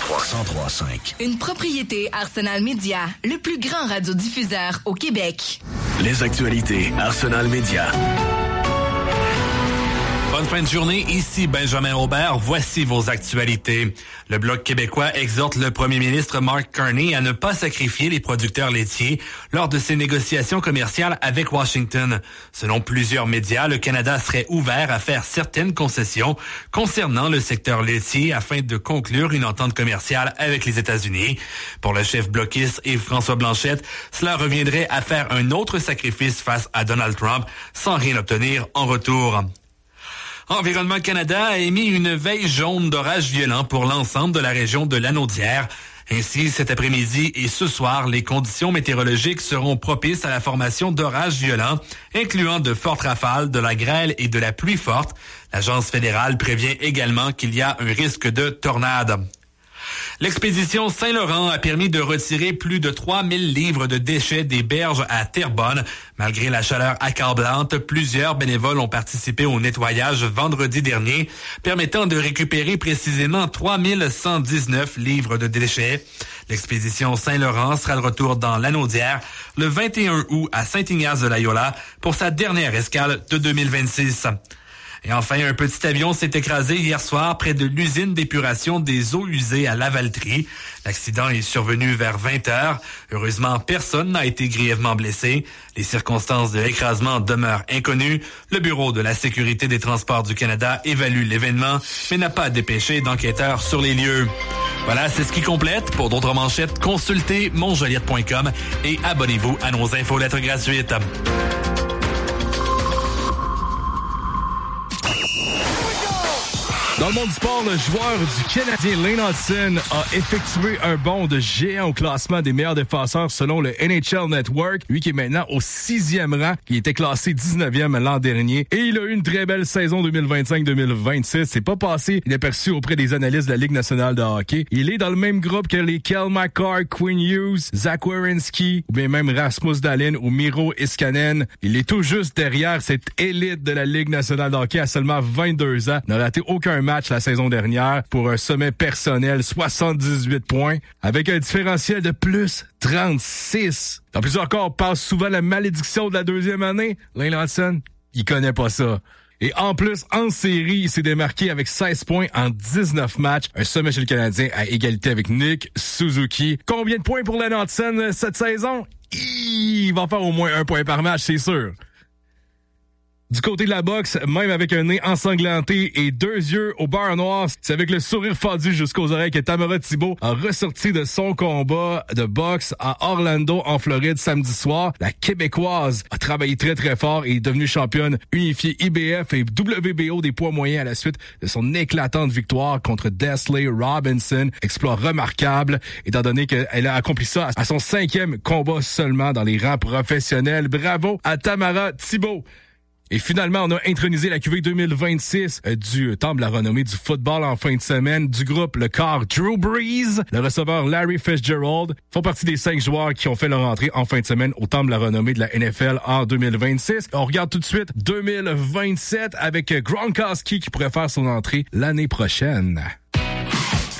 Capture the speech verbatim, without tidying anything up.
cent trois cinq. Une propriété Arsenal Média, le plus grand radiodiffuseur au Québec. Les actualités Arsenal Média. Bonne fin de journée, ici Benjamin Aubert. Voici vos actualités. Le Bloc québécois exhorte le premier ministre Mark Carney à ne pas sacrifier les producteurs laitiers lors de ses négociations commerciales avec Washington. Selon plusieurs médias, le Canada serait ouvert à faire certaines concessions concernant le secteur laitier afin de conclure une entente commerciale avec les États-Unis. Pour le chef bloquiste Yves-François Blanchette, cela reviendrait à faire un autre sacrifice face à Donald Trump sans rien obtenir en retour. Environnement Canada a émis une veille jaune d'orage violent pour l'ensemble de la région de Lanaudière. Ainsi, cet après-midi et ce soir, les conditions météorologiques seront propices à la formation d'orages violents, incluant de fortes rafales, de la grêle et de la pluie forte. L'Agence fédérale prévient également qu'il y a un risque de tornade. L'expédition Saint-Laurent a permis de retirer plus de trois mille livres de déchets des berges à Terrebonne. Malgré la chaleur accablante, plusieurs bénévoles ont participé au nettoyage vendredi dernier, permettant de récupérer précisément trois mille cent dix-neuf livres de déchets. L'expédition Saint-Laurent sera de retour dans Lanaudière le vingt et un août à Saint-Ignace-de-Loyola pour sa dernière escale de deux mille vingt-six. Et enfin, un petit avion s'est écrasé hier soir près de l'usine d'épuration des eaux usées à Lavaltrie. L'accident est survenu vers vingt heures. Heureusement, personne n'a été grièvement blessé. Les circonstances de l'écrasement demeurent inconnues. Le Bureau de la sécurité des transports du Canada évalue l'événement, mais n'a pas dépêché d'enquêteurs sur les lieux. Voilà, c'est ce qui complète. Pour d'autres manchettes, consultez monjoliette point com et abonnez-vous à nos infolettres gratuites. Dans le monde du sport, le joueur du Canadien Lane Hudson a effectué un bond de géant au classement des meilleurs défenseurs selon le N H L Network. Lui qui est maintenant au sixième rang, qui était classé dix-neuvième l'an dernier. Et il a eu une très belle saison deux mille vingt-cinq deux mille vingt-six. C'est pas passé inaperçu auprès des analystes de la Ligue nationale de hockey. Il est dans le même groupe que les Kel McCarr, Quinn Hughes, Zach Werenski, ou bien même Rasmus Dahlin ou Miro Iskanen. Il est tout juste derrière cette élite de la Ligue nationale de hockey à seulement vingt-deux ans. N'a raté aucun match la saison dernière pour un sommet personnel, soixante-dix-huit points, avec un différentiel de plus trente-six. Dans plusieurs cas, on passe souvent la malédiction de la deuxième année. Lane Hudson, il connaît pas ça. Et en plus, en série, il s'est démarqué avec seize points en dix-neuf matchs. Un sommet chez le Canadien à égalité avec Nick Suzuki. Combien de points pour Lane Hudson cette saison? Il va faire au moins un point par match, c'est sûr. Du côté de la boxe, même avec un nez ensanglanté et deux yeux au beurre noir, c'est avec le sourire fendu jusqu'aux oreilles que Tamara Thibault a ressorti de son combat de boxe à Orlando, en Floride, samedi soir. La Québécoise a travaillé très très fort et est devenue championne unifiée I B F et W B O des poids moyens à la suite de son éclatante victoire contre Desley Robinson. Exploit remarquable, étant donné qu'elle a accompli ça à son cinquième combat seulement dans les rangs professionnels. Bravo à Tamara Thibault. Et finalement, on a intronisé la cuvée deux mille vingt-six euh, du temple de la renommée du football en fin de semaine. Du groupe, le corps Drew Brees, le receveur Larry Fitzgerald font partie des cinq joueurs qui ont fait leur entrée en fin de semaine au temple de la renommée de la N F L en deux mille vingt-six. On regarde tout de suite deux mille vingt-sept avec Gronkowski qui pourrait faire son entrée l'année prochaine.